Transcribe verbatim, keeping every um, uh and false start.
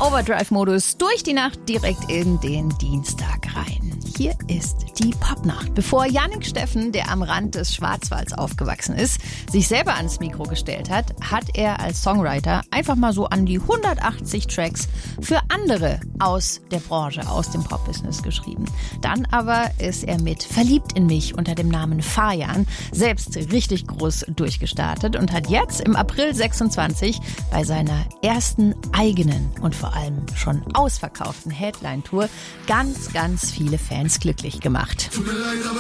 Overdrive-Modus durch die Nacht direkt in den Dienstag rein. Hier ist die Popnacht. Bevor Jannik Steffen, der am Rand des Schwarzwalds aufgewachsen ist, sich selber ans Mikro gestellt hat, hat er als Songwriter einfach mal so an die hundertachtzig Tracks für andere aus der Branche, aus dem Popbusiness geschrieben. Dann aber ist er mit Verliebt in mich unter dem Namen Fajan selbst richtig groß durchgestartet und hat jetzt im April sechsundzwanzig bei seiner ersten eigenen und vor allem schon ausverkauften Headline-Tour ganz, ganz viele Fans glücklich gemacht. Tut mir leid, aber